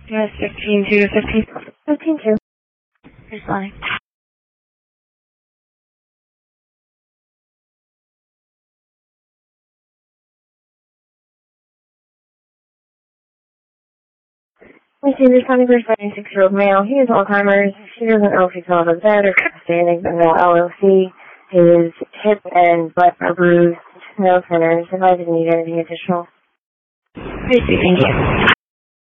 Yes, 15-2 to 15. 15-2. Responding. We see responding for 76-year-old male. He has Alzheimer's. He doesn't know if he's on the bed or standing, but no LOC. His hip and butt are bruised. No centers. If I didn't need anything additional. Thank you.